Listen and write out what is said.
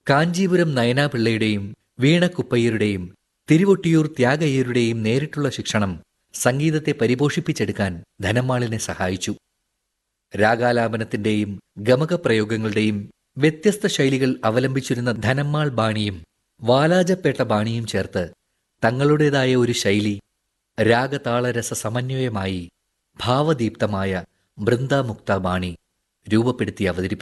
കാഞ്ചീപുരം നയനാപിള്ളയുടെയും വീണക്കുപ്പയ്യരുടെയും തിരുവൊട്ടിയൂർ ത്യാഗയ്യരുടെയും നേരിട്ടുള്ള ശിക്ഷണം സംഗീതത്തെ പരിപോഷിപ്പിച്ചെടുക്കാൻ ധനമ്മാളിനെ സഹായിച്ചു. രാഗാലാപനത്തിന്റെയും ഗമകപ്രയോഗങ്ങളുടെയും വ്യത്യസ്ത ശൈലികൾ അവലംബിച്ചിരുന്ന ധനമ്മാൾ ബാണിയും വാലാജപ്പേട്ട ബാണിയും ചേർത്ത് തങ്ങളുടേതായ ഒരു ശൈലി രാഗതാളരസ സമന്വയമായി ഭാവദീപ്തമായ ബൃന്ദാമുക്ത ബാണി രൂപപ്പെടുത്തി അവതരിപ്പിച്ചു.